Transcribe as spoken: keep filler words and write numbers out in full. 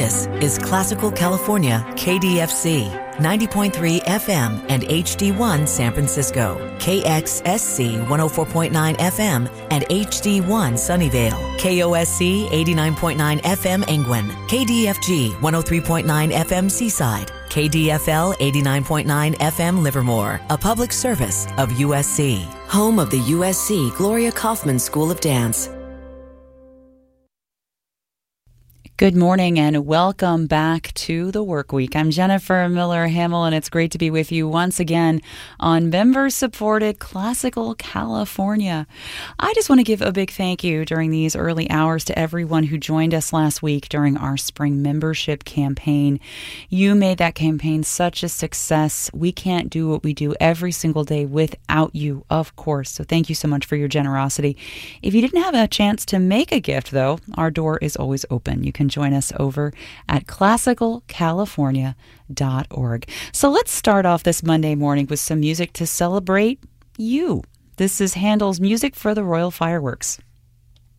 This is Classical California K D F C, ninety point three F M and H D one San Francisco, K X S C one oh four point nine F M and H D one Sunnyvale, K O S C eighty-nine point nine F M Angwin, K D F G one oh three point nine F M Seaside, K D F L eighty-nine point nine F M Livermore, a public service of U S C, home of the U S C Gloria Kaufman School of Dance. Good morning and welcome back to the Work Week. I'm Jennifer Miller Hamill, and it's great to be with you once again on member-supported Classical California. I just want to give a big thank you during these early hours to everyone who joined us last week during our spring membership campaign. You made that campaign such a success. We can't do what we do every single day without you, of course. So thank you so much for your generosity. If you didn't have a chance to make a gift, though, our door is always open. You can join us over at classical california dot org. So let's start off this Monday morning with some music to celebrate you. This is Handel's Music for the Royal Fireworks.